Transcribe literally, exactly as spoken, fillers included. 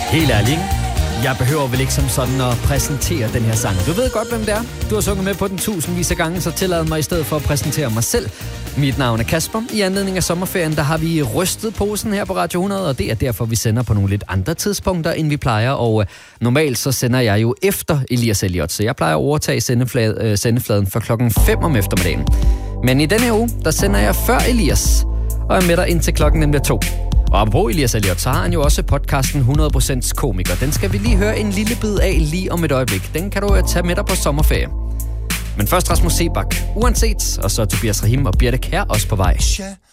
Helt ærligt, ikke? Jeg behøver vel ikke som sådan at præsentere den her sang. Du ved godt, hvem det er. Du har sunget med på den tusindvis af gange, så tillad mig i stedet for at præsentere mig selv. Mit navn er Kasper. I anledning af sommerferien, der har vi rystet posen her på Radio hundrede, og det er derfor, vi sender på nogle lidt andre tidspunkter, end vi plejer. Og øh, normalt så sender jeg jo efter Elias Elliot, så jeg plejer at overtage sendeflade, øh, sendefladen for klokken fem om eftermiddagen. Men i denne uge, der sender jeg før Elias, og er med dig indtil klokken nemlig to. Og apropos Elias Elliot, så har han jo også podcasten hundrede procent komiker. Den skal vi lige høre en lille bid af lige om et øjeblik. Den kan du tage med dig på sommerferie. Men først Rasmus Sebak, uanset, og så Tobias Rahim og Birte Kjær også på vej.